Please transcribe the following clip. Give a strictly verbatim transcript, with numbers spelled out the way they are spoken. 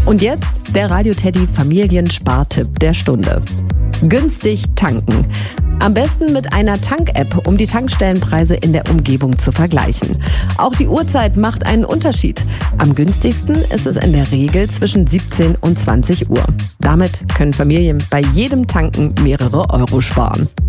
Und jetzt der Radio Teddy Familienspartipp der Stunde. Günstig tanken. Am besten mit einer Tank-App, um die Tankstellenpreise in der Umgebung zu vergleichen. Auch die Uhrzeit macht einen Unterschied. Am günstigsten ist es in der Regel zwischen siebzehn und zwanzig Uhr. Damit können Familien bei jedem Tanken mehrere Euro sparen.